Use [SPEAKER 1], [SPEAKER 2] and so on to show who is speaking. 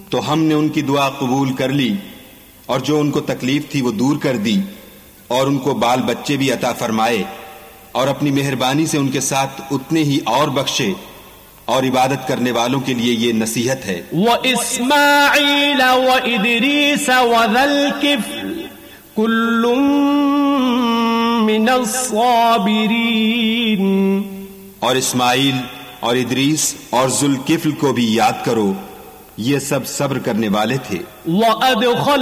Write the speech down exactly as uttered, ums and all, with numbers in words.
[SPEAKER 1] तो हमने उनकी दुआ कबूल कर ली और जो उनको तकलीफ थी वो दूर कर दी और उनको बाल बच्चे भी अता फरमाए और अपनी मेहरबानी से उनके साथ उतने ही और बख्शे और इबादत करने वालों के लिए ये नसीहत है।
[SPEAKER 2] व इस्माईल व इदरीस व ज़ल किफ्ल कुल्लुम मिनस साबिरीन।
[SPEAKER 1] और इस्माईल और इदरीस और जुल किफ्ल को भी याद करो, ये सब सब्र करने वाले थे।
[SPEAKER 2] व अदखल